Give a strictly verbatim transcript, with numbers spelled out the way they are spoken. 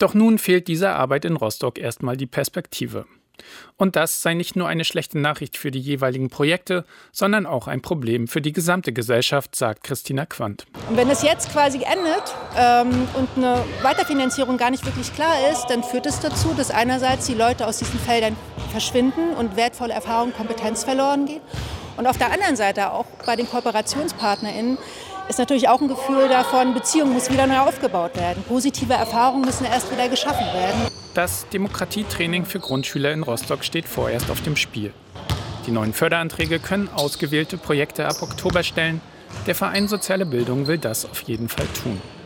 Doch nun fehlt dieser Arbeit in Rostock erstmal die Perspektive. Und das sei nicht nur eine schlechte Nachricht für die jeweiligen Projekte, sondern auch ein Problem für die gesamte Gesellschaft, sagt Christina Quandt. Und wenn es jetzt quasi endet ähm, und eine Weiterfinanzierung gar nicht wirklich klar ist, dann führt es dazu, dass einerseits die Leute aus diesen Feldern verschwinden und wertvolle Erfahrung und Kompetenz verloren geht. Und auf der anderen Seite auch bei den KooperationspartnerInnen ist natürlich auch ein Gefühl davon, Beziehungen muss wieder neu aufgebaut werden. Positive Erfahrungen müssen erst wieder geschaffen werden. Das Demokratietraining für Grundschüler in Rostock steht vorerst auf dem Spiel. Die neuen Förderanträge können ausgewählte Projekte ab Oktober stellen. Der Verein Soziale Bildung will das auf jeden Fall tun.